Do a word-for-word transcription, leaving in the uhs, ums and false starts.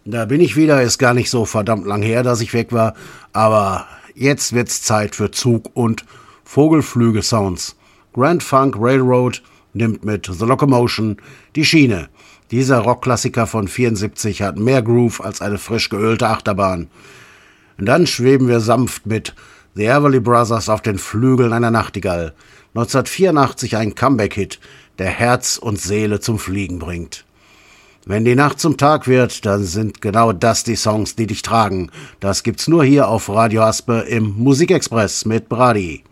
Da bin ich wieder, ist gar nicht so verdammt lang her, dass ich weg war, aber jetzt wird's Zeit für Zug- und Vogelflügel-Sounds. Grand Funk Railroad nimmt mit The Locomotion die Schiene. Dieser Rockklassiker von vierundsiebzig hat mehr Groove als eine frisch geölte Achterbahn. Und dann schweben wir sanft mit The Everly Brothers auf den Flügeln einer Nachtigall. neunzehnhundertvierundachtzig ein Comeback-Hit, der Herz und Seele zum Fliegen bringt. Wenn die Nacht zum Tag wird, dann sind genau das die Songs, die dich tragen. Das gibt's nur hier auf Radio Aspe im Musikexpress mit Brady.